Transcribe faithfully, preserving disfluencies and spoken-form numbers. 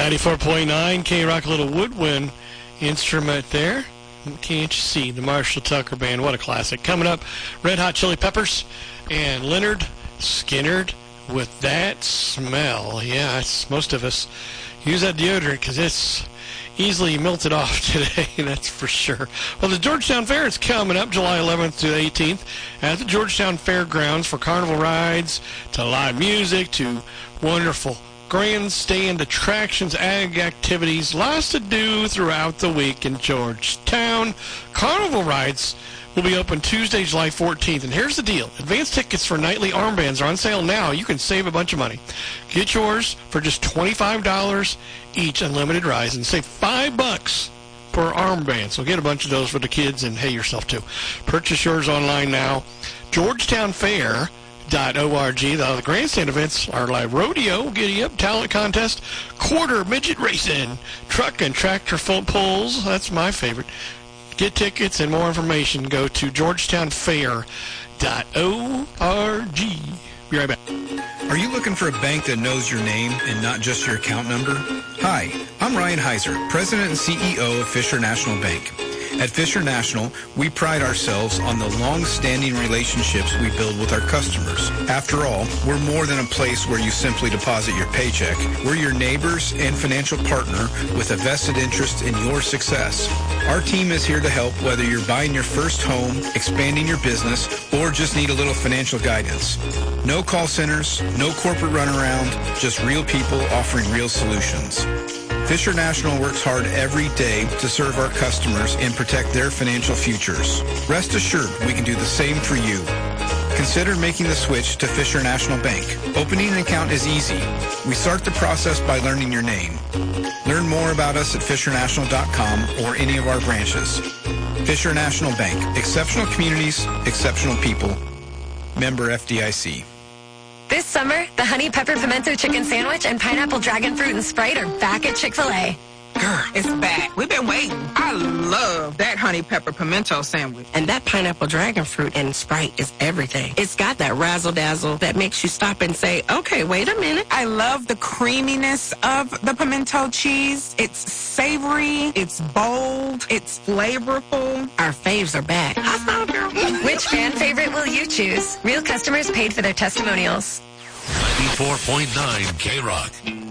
ninety-four point nine K-Rock, a little woodwind instrument there. Can't you see the Marshall Tucker Band? What a classic. Coming up, Red Hot Chili Peppers and Leonard Skinnard with That Smell. Yeah, it's, most of us use that deodorant because it's easily melted off today, that's for sure. Well, the Georgetown Fair is coming up July eleventh to eighteenth at the Georgetown Fairgrounds for carnival rides, to live music, to wonderful grandstand attractions, ag activities, lots to do throughout the week in Georgetown. Carnival rides will be open Tuesday, July fourteenth. And here's the deal. Advance tickets for nightly armbands are on sale now. You can save a bunch of money. Get yours for just twenty-five dollars each, unlimited rides, and save five bucks per armband. So get a bunch of those for the kids and hey yourself too. Purchase yours online now. Georgetown Fair. Dot org. The grandstand events are live rodeo, giddy up, talent contest, quarter midget racing, truck and tractor full pulls. That's my favorite. Get tickets and more information. Go to georgetown fair dot org. Be right back. Are you looking for a bank that knows your name and not just your account number? Hi, I'm Ryan Heiser, President and C E O of Fisher National Bank. At Fisher National, we pride ourselves on the long-standing relationships we build with our customers. After all, we're more than a place where you simply deposit your paycheck. We're your neighbors and financial partner with a vested interest in your success. Our team is here to help whether you're buying your first home, expanding your business, or just need a little financial guidance. No call centers, no corporate runaround, just real people offering real solutions. Fisher National works hard every day to serve our customers and protect their financial futures. Rest assured, we can do the same for you. Consider making the switch to Fisher National Bank. Opening an account is easy. We start the process by learning your name. Learn more about us at fisher national dot com or any of our branches. Fisher National Bank. Exceptional communities, exceptional people. Member F D I C. This summer, the Honey Pepper Pimento Chicken Sandwich and Pineapple Dragon Fruit and Sprite are back at Chick-fil-A. Girl, it's back. We've been waiting. I love that Honey Pepper Pimento Sandwich. And that Pineapple Dragon Fruit and Sprite is everything. It's got that razzle-dazzle that makes you stop and say, okay, wait a minute. I love the creaminess of the pimento cheese. It's savory. It's bold. It's flavorful. Our faves are back. I saw girl. Which fan favorite will you choose? Real customers paid for their testimonials. ninety-four point nine K-Rock.